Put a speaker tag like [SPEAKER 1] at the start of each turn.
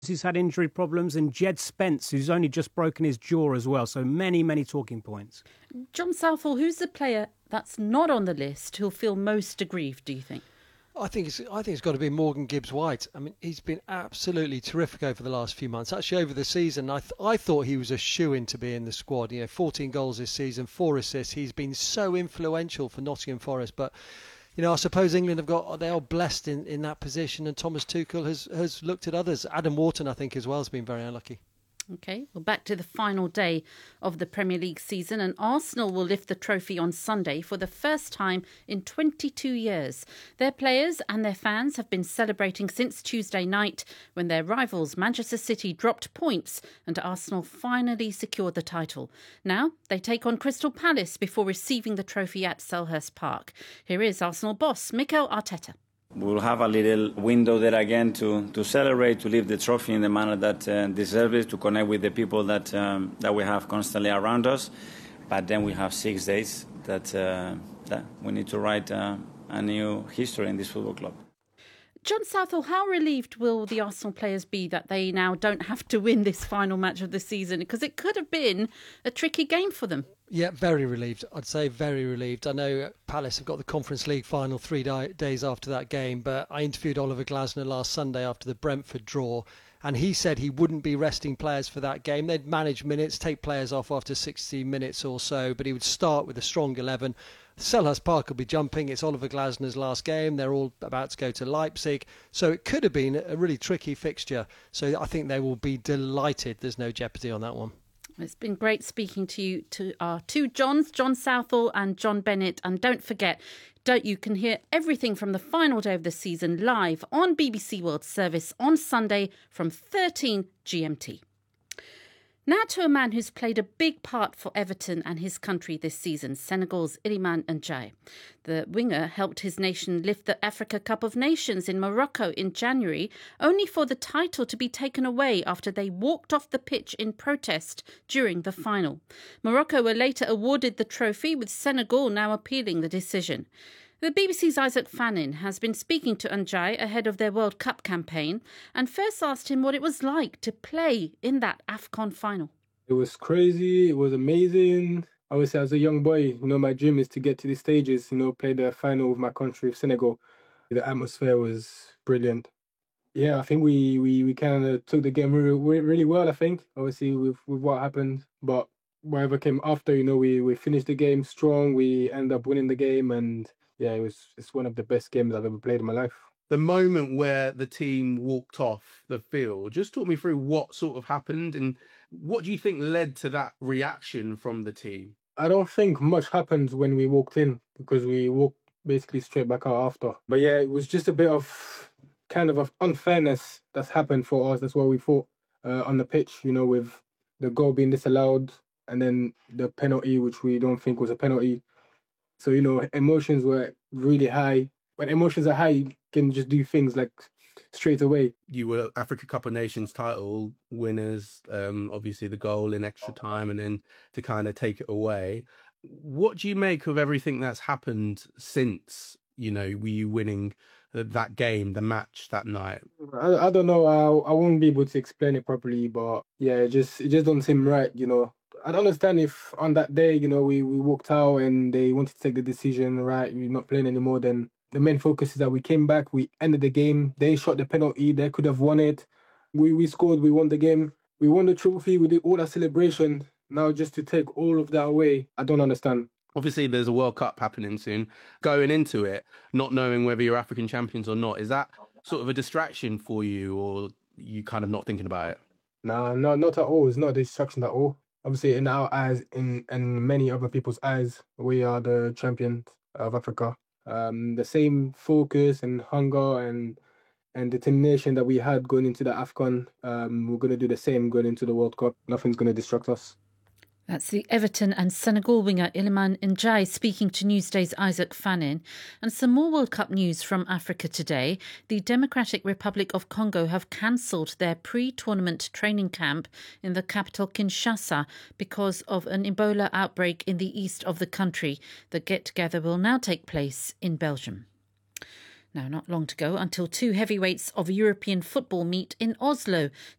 [SPEAKER 1] who's had injury problems, and Jed Spence, who's only just broken his jaw as well. So many talking points.
[SPEAKER 2] John Southall, who's the player that's not on the list who'll feel most aggrieved, do you think?
[SPEAKER 3] I think it's got to be Morgan Gibbs-White. I mean, he's been absolutely terrific over the last few months. Actually, over the season, I thought he was a shoo-in to be in the squad. 14 goals this season, 4 assists. He's been so influential for Nottingham Forest. But, I suppose England they are blessed in that position, and Thomas Tuchel has looked at others. Adam Wharton, I think, as well, has been very unlucky.
[SPEAKER 2] OK, well, back to the final day of the Premier League season, and Arsenal will lift the trophy on Sunday for the first time in 22 years. Their players and their fans have been celebrating since Tuesday night when their rivals Manchester City dropped points and Arsenal finally secured the title. Now they take on Crystal Palace before receiving the trophy at Selhurst Park. Here is Arsenal boss Mikel Arteta.
[SPEAKER 4] We'll have a little window there again to celebrate, to lift the trophy in the manner that deserves it, to connect with the people that we have constantly around us. But then we have 6 days that we need to write a new history in this football club.
[SPEAKER 2] John Southall, how relieved will the Arsenal players be that they now don't have to win this final match of the season? Because it could have been a tricky game for them.
[SPEAKER 3] Yeah, very relieved. I'd say very relieved. I know Palace have got the Conference League final 3 days after that game, but I interviewed Oliver Glasner last Sunday after the Brentford draw, and he said he wouldn't be resting players for that game. They'd manage minutes, take players off after 60 minutes or so, but he would start with a strong 11. Selhurst Park will be jumping. It's Oliver Glasner's last game. They're all about to go to Leipzig. So it could have been a really tricky fixture. So I think they will be delighted there's no jeopardy on that one.
[SPEAKER 2] It's been great speaking to you, to our two Johns, John Southall and John Bennett. And don't forget, you can hear everything from the final day of the season live on BBC World Service on Sunday from 13 GMT. Now to a man who's played a big part for Everton and his country this season, Senegal's Iliman Ndiaye. The winger helped his nation lift the Africa Cup of Nations in Morocco in January, only for the title to be taken away after they walked off the pitch in protest during the final. Morocco were later awarded the trophy, with Senegal now appealing the decision. The BBC's Isaac Fannin has been speaking to Ndiaye ahead of their World Cup campaign and first asked him what it was like to play in that AFCON final.
[SPEAKER 5] It was crazy. It was amazing. Obviously, as a young boy, my dream is to get to these stages, play the final with my country, of Senegal. The atmosphere was brilliant. Yeah, I think we kind of took the game really well, I think, obviously, with what happened. But whatever came after, we finished the game strong. We ended up winning the game, and yeah, it's one of the best games I've ever played in my life.
[SPEAKER 6] The moment where the team walked off the field, just talk me through what sort of happened and what do you think led to that reaction from the team?
[SPEAKER 5] I don't think much happened when we walked in because we walked basically straight back out after. But yeah, it was just a bit of kind of unfairness that's happened for us. That's what we thought on the pitch, with the goal being disallowed and then the penalty, which we don't think was a penalty. So, emotions were really high. When emotions are high, you can just do things like straight away.
[SPEAKER 6] You were Africa Cup of Nations title winners, obviously the goal in extra time and then to kind of take it away. What do you make of everything that's happened since, were you winning that game, the match that night?
[SPEAKER 5] I don't know. I won't be able to explain it properly, but yeah, it just don't seem right, I don't understand if on that day, we walked out and they wanted to take the decision, right, we're not playing anymore, then the main focus is that we came back, we ended the game, they shot the penalty, they could have won it. We scored, we won the game, we won the trophy, we did all that celebration. Now just to take all of that away, I don't understand.
[SPEAKER 6] Obviously, there's a World Cup happening soon. Going into it, not knowing whether you're African champions or not, is that sort of a distraction for you or you kind of not thinking about it?
[SPEAKER 5] No, not at all. It's not a distraction at all. Obviously, in our eyes, and many other people's eyes, we are the champions of Africa. The same focus and hunger and determination that we had going into the AFCON, we're going to do the same going into the World Cup. Nothing's going to distract us.
[SPEAKER 2] That's the Everton and Senegal winger Iliman Ndiaye speaking to Newsday's Isaac Fannin. And some more World Cup news from Africa today. The Democratic Republic of Congo have cancelled their pre-tournament training camp in the capital Kinshasa because of an Ebola outbreak in the east of the country. The get-together will now take place in Belgium. Now, not long to go until two heavyweights of European football meet in Oslo